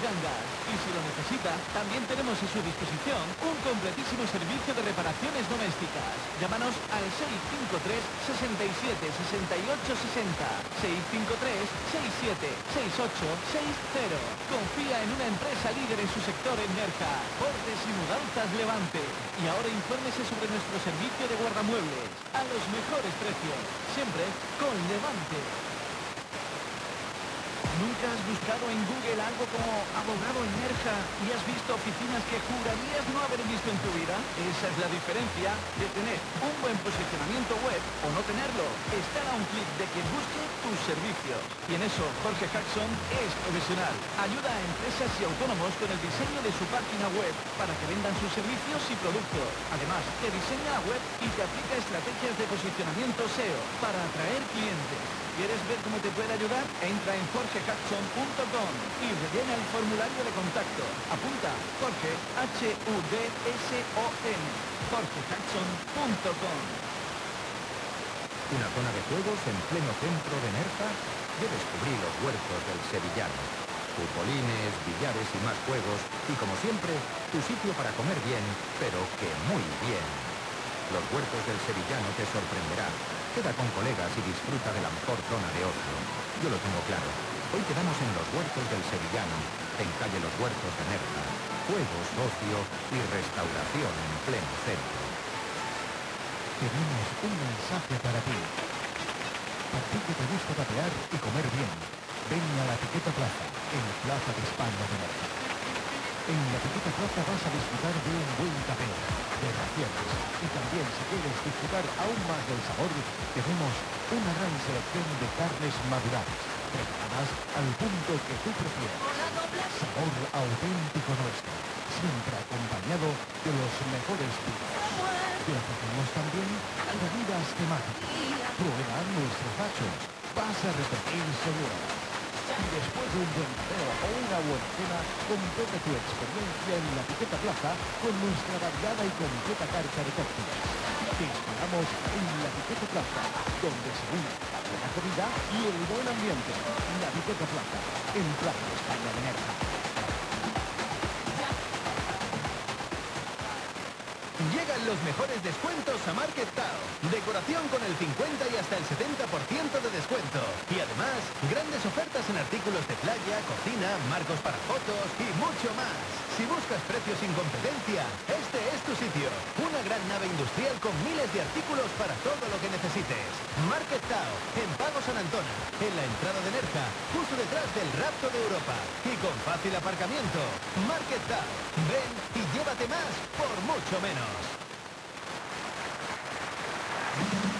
gangas. Y si lo necesita, también tenemos a su disposición un completísimo servicio de reparaciones domésticas. Llámanos al 653 67 68 60. 653 67 68 60. Confía en una empresa líder en su sector en Nerja. Portes y Mudanzas Levante. Y ahora infórmese sobre nuestro servicio de guardamuebles. A los mejores precios. Siempre con Levante. ¿Nunca has buscado en Google algo como abogado en Nerja y has visto oficinas que jurarías no haber visto en tu vida? Esa es la diferencia de tener un buen posicionamiento web o no tenerlo. Estar a un clic de quien busque tus servicios. Y en eso Jorge Jackson es profesional. Ayuda a empresas y autónomos con el diseño de su página web para que vendan sus servicios y productos. Además, te diseña la web y te aplica estrategias de posicionamiento SEO para atraer clientes. ¿Quieres ver cómo te puede ayudar? Entra en jorgejackson.com y rellena el formulario de contacto. Apunta Jorge, H-U-D-S-O-N, jorgejackson.com. Una zona de juegos en pleno centro de Nerja. Yo descubrí los huertos del Sevillano. Futbolines, billares y más juegos. Y como siempre, tu sitio para comer bien, pero que muy bien. Los huertos del Sevillano te sorprenderán. Queda con colegas y disfruta de la mejor zona de ocio. Yo lo tengo claro. Hoy quedamos en los huertos del Sevillano, en calle Los Huertos de Nerja. Juegos, ocio y restauración en pleno centro. Tenemos un mensaje para ti. A ti que te gusta tapear y comer bien, ven a la Etiqueta Plaza, en Plaza de España de Nerja. En la Etiqueta Plaza vas a disfrutar de un buen tapeo, de raciones, y también si quieres disfrutar aún más del sabor, tenemos una gran selección de carnes maduradas, preparadas al punto que tú prefieras. Sabor auténtico nuestro, siempre acompañado de los mejores vinos. Te ofrecemos también bebidas temáticas. Prueba nuestros machos, vas a repetir seguro. Y después de un buen tapeo o una buena cena, completa tu experiencia en la Etiqueta Plaza con nuestra variada y completa carta de cócteles. Te esperamos en la Etiqueta Plaza, donde se une la buena comida y el buen ambiente. La Etiqueta Plaza, en Plaza de España de Nerja. Llegan los mejores descuentos a Market Tao. Decoración con el 50 y hasta el 70% de descuento. Y además, grandes ofertas en artículos de playa, cocina, marcos para fotos y mucho más. Si buscas precios sin competencia, este es tu sitio. Una gran nave industrial con miles de artículos para todo lo que necesites. Market Tao, en Pago San Antona, en la entrada de Nerja, justo detrás del Rapto de Europa. Y con fácil aparcamiento. Market Tao, ven y llévate más por mucho menos.